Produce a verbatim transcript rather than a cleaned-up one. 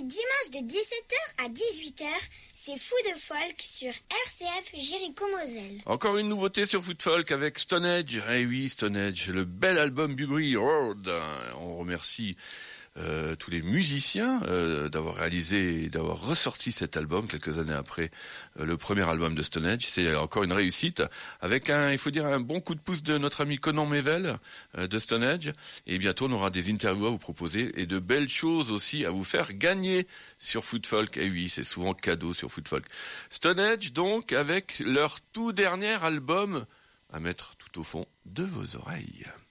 dimanche de dix-sept heures à dix-huit heures, c'est Fou de Folk sur R C F Jéricho-Moselle. Encore une nouveauté sur Fou de Folk avec Stonehenge. Eh oui, Stonehenge, le bel album Buggery Road. On remercie Euh, tous les musiciens euh, d'avoir réalisé et d'avoir ressorti cet album quelques années après euh, le premier album de Stonehenge. C'est encore une réussite avec un, il faut dire, un bon coup de pouce de notre ami Conan Mével euh, de Stonehenge. Et bientôt on aura des interviews à vous proposer et de belles choses aussi à vous faire gagner sur Fou de Folk. Et oui, c'est souvent cadeau sur Fou de Folk. Stonehenge donc avec leur tout dernier album à mettre tout au fond de vos oreilles.